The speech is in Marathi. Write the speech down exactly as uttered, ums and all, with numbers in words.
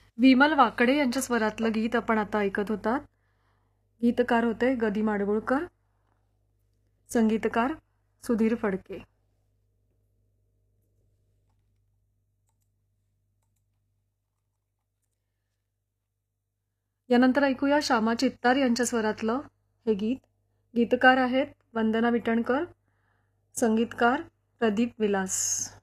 विमल वाकडे यांच्या स्वरातलं गीत आपण आता ऐकत होतात. गीतकार होते ग दी माडगूळकर, संगीतकार सुधीर फडके. यानंतर ऐकूया श्यामा चित्तार यांच्या स्वरातलं हे गीत. गीतकार आहेत वंदना विटणकर, संगीतकार प्रदीप विलास.